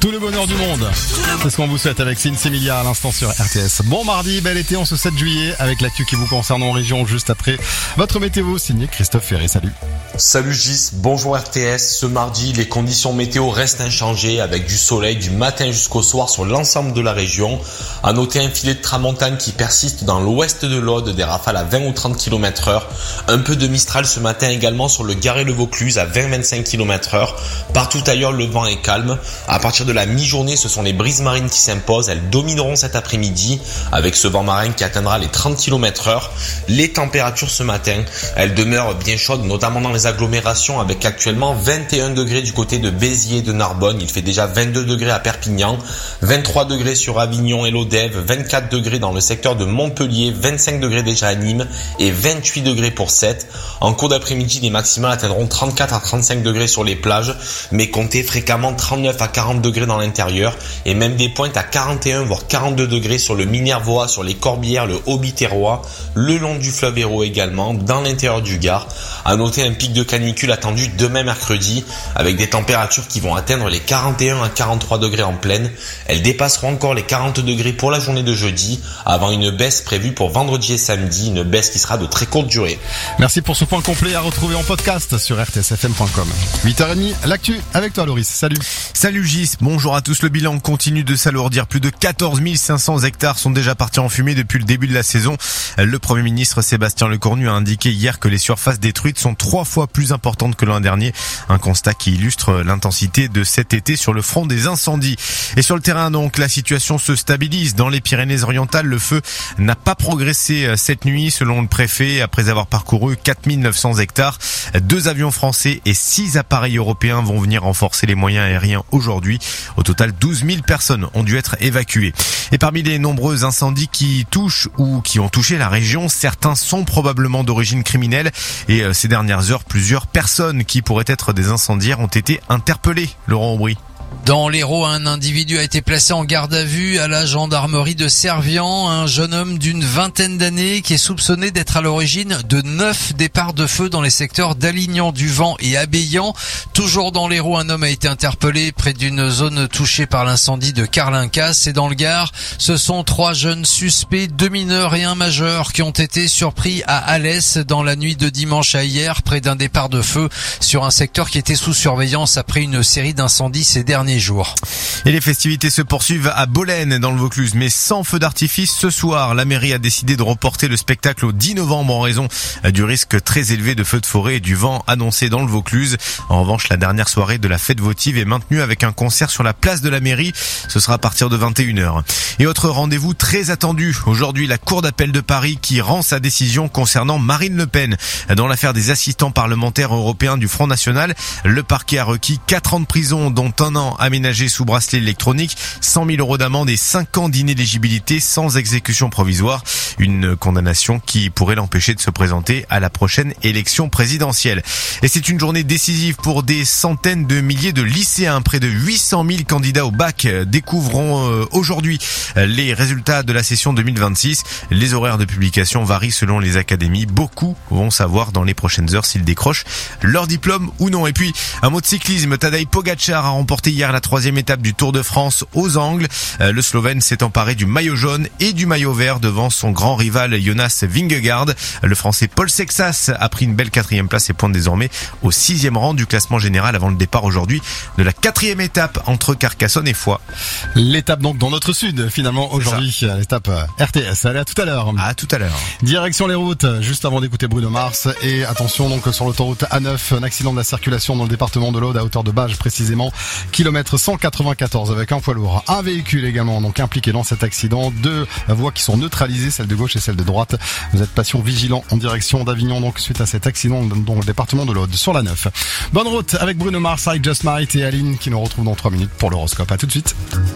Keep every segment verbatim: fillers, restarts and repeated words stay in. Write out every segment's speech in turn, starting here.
Tout le bonheur du monde. C'est ce qu'on vous souhaite avec Cine Semilia à l'instant sur R T S. Bon mardi, bel été en ce sept juillet avec l'actu qui vous concerne en région juste après votre météo signé Christophe Ferré. Salut. Salut Gis, bonjour R T S. Ce mardi, les conditions météo restent inchangées avec du soleil du matin jusqu'au soir sur l'ensemble de la région. À noter un filet de tramontane qui persiste dans l'ouest de l'Aude, des rafales à vingt ou trente kilomètres heure. Un peu de Mistral ce matin également sur le Garès-le-Vaucluse à vingt à vingt-cinq kilomètres heure. Partout ailleurs, le vent est calme. À partir de la mi-journée, ce sont les brises marines qui s'imposent. Elles domineront cet après-midi avec ce vent marin qui atteindra les trente kilomètres heure. Les températures ce matin, elles demeurent bien chaudes, notamment dans les agglomérations avec actuellement vingt et un degrés du côté de Béziers et de Narbonne. Il fait déjà vingt-deux degrés à Perpignan, vingt-trois degrés sur Avignon et l'Odève, vingt-quatre degrés dans le secteur de Montpellier, vingt-cinq degrés déjà à Nîmes et vingt-huit degrés pour Sète. En cours d'après-midi, les maximales atteindront trente-quatre à trente-cinq degrés sur les plages, mais comptez fréquemment trente-neuf à quarante degrés dans l'intérieur et même des pointes à quarante et un voire quarante-deux degrés sur le Minervois, sur les Corbières, le Haut-Biterrois, le long du fleuve Hérault également, dans l'intérieur du Gard. À noter un pic de canicule attendu demain mercredi avec des températures qui vont atteindre les quarante et un à quarante-trois degrés en plaine. Elles dépasseront encore les quarante degrés pour la journée de jeudi avant une baisse prévue pour vendredi et samedi, une baisse qui sera de très courte durée. Merci pour ce point complet à retrouver en podcast sur r t s f m point com. huit heures trente, l'actu avec toi Loris. Salut. Salut Gis, bonjour à tous. Le bilan continue de s'alourdir. Plus de quatorze mille cinq cents hectares sont déjà partis en fumée depuis le début de la saison. Le Premier ministre Sébastien Lecornu a indiqué hier que les surfaces détruites sont trois fois plus importantes que l'an dernier. Un constat qui illustre l'intensité de cet été sur le front des incendies. Et sur le terrain donc, la situation se stabilise. Dans les Pyrénées-Orientales, le feu n'a pas progressé cette nuit selon le préfet après avoir parcouru quatre mille neuf cents hectares. Deux avions français et six appareils européens vont venir renforcer les moyens aériens aujourd'hui. Au total, douze mille personnes ont dû être évacuées. Et parmi les nombreux incendies qui touchent ou qui ont touché la région, certains sont probablement d'origine criminelle. Et ces dernières heures, plusieurs personnes qui pourraient être des incendiaires ont été interpellées. Laurent Aubry. Dans l'Hérault, un individu a été placé en garde à vue à la gendarmerie de Servian. Un jeune homme d'une vingtaine d'années qui est soupçonné d'être à l'origine de neuf départs de feu dans les secteurs d'Alignan, du Vent et Abéillan. Toujours dans l'Hérault, un homme a été interpellé près d'une zone touchée par l'incendie de Carlincas. Et dans le Gard, ce sont trois jeunes suspects, deux mineurs et un majeur, qui ont été surpris à Alès dans la nuit de dimanche à hier, près d'un départ de feu sur un secteur qui était sous surveillance après une série d'incendies ces derniers jours. Et les festivités se poursuivent à Bolène dans le Vaucluse, mais sans feu d'artifice ce soir. La mairie a décidé de reporter le spectacle au dix novembre en raison du risque très élevé de feux de forêt et du vent annoncé dans le Vaucluse. En revanche, la dernière soirée de la fête votive est maintenue avec un concert sur la place de la mairie. Ce sera à partir de vingt et une heures. Et autre rendez-vous très attendu. Aujourd'hui, la Cour d'appel de Paris qui rend sa décision concernant Marine Le Pen. Dans l'affaire des assistants parlementaires européens du Front National, le parquet a requis quatre ans de prison, dont un an aménagé sous bracelet électronique, cent mille euros d'amende et cinq ans d'inéligibilité sans exécution provisoire. Une condamnation qui pourrait l'empêcher de se présenter à la prochaine élection présidentielle. Et c'est une journée décisive pour des centaines de milliers de lycéens. Près de huit cent mille candidats au bac découvriront aujourd'hui les résultats de la session deux mille vingt-six. Les horaires de publication varient selon les académies. Beaucoup vont savoir dans les prochaines heures s'ils décrochent leur diplôme ou non. Et puis, un mot de cyclisme. Tadej Pogačar a remporté hier la troisième étape du Tour de France aux Angles. Le Slovène s'est emparé du maillot jaune et du maillot vert devant son grand rival Jonas Vingegaard. Le Français Paul Sexas a pris une belle quatrième place et pointe désormais au sixième rang du classement général avant le départ aujourd'hui de la quatrième étape entre Carcassonne et Foix. L'étape donc dans notre sud finalement aujourd'hui, l'étape R T S. Allez, à tout à l'heure. À tout à l'heure. Direction les routes, juste avant d'écouter Bruno Mars. Et attention donc sur l'autoroute A neuf, un accident de la circulation dans le département de l'Aude à hauteur de Bages précisément, kilomètre cent quatre-vingt-quatorze avec un poids lourd. Un véhicule également donc impliqué dans cet accident. Deux voies qui sont neutralisées, celle de gauche et celle de droite. Vous êtes patient vigilant en direction d'Avignon donc suite à cet accident dans le département de l'Aude sur la neuf. Bonne route avec Bruno Mars, I Just Might et Aline qui nous retrouvent dans trois minutes pour l'horoscope. À tout de suite.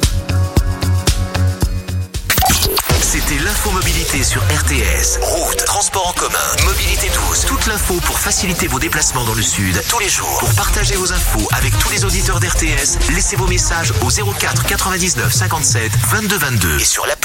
C'était l'infomobilité sur R T S. Route, transport en commun, mobilité douce. Toute l'info pour faciliter vos déplacements dans le sud tous les jours. Pour partager vos infos avec tous les auditeurs d'R T S, laissez vos messages au zéro quatre quatre-vingt-dix-neuf cinquante-sept vingt-deux vingt-deux et sur l'appli.